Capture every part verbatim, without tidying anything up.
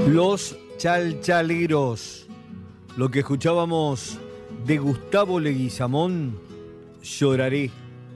Los Chalchaleros. Lo que escuchábamos de Gustavo Leguizamón, Lloraré.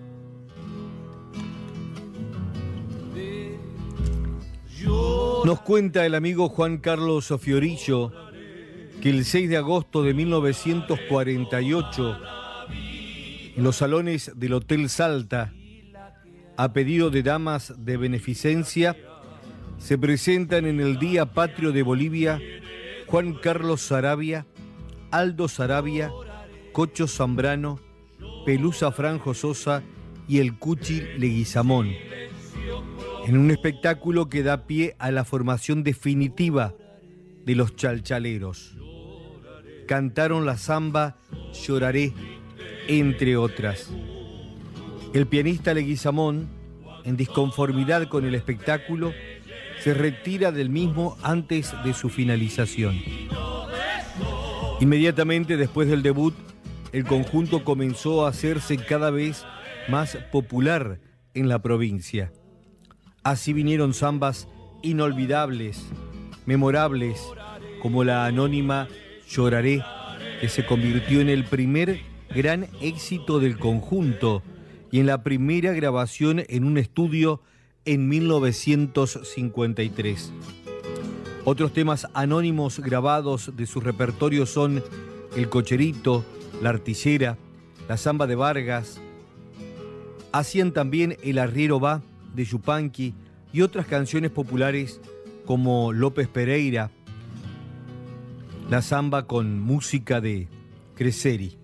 Nos cuenta el amigo Juan Carlos Fiorillo que el seis de agosto de mil novecientos cuarenta y ocho, en los salones del Hotel Salta, a pedido de damas de beneficencia, se presentan en el Día Patrio de Bolivia Juan Carlos Saravia, Aldo Saravia, Cocho Zambrano, Pelusa Franjo Sosa y el Cuchi Leguizamón, en un espectáculo que da pie a la formación definitiva de los Chalchaleros. Cantaron la samba Lloraré, entre otras. El pianista Leguizamón, en disconformidad con el espectáculo, se retira del mismo antes de su finalización. Inmediatamente después del debut, el conjunto comenzó a hacerse cada vez más popular en la provincia. Así vinieron zambas inolvidables, memorables, como la anónima Lloraré, que se convirtió en el primer gran éxito del conjunto y en la primera grabación en un estudio en mil novecientos cincuenta y tres. Otros temas anónimos grabados de su repertorio son El Cocherito, La Artillera, La Zamba de Vargas. Hacían también El Arriero Va, de Yupanqui, y otras canciones populares como López Pereira, la zamba con música de Creseri.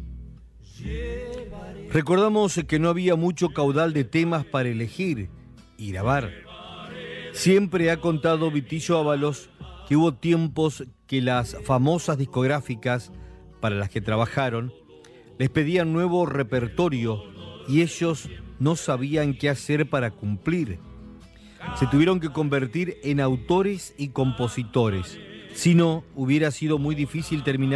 Recordamos que no había mucho caudal de temas para elegir y grabar. Siempre ha contado Vitillo Ábalos que hubo tiempos que las famosas discográficas para las que trabajaron les pedían nuevo repertorio y ellos no sabían qué hacer para cumplir. Se tuvieron que convertir en autores y compositores. Si no, hubiera sido muy difícil terminar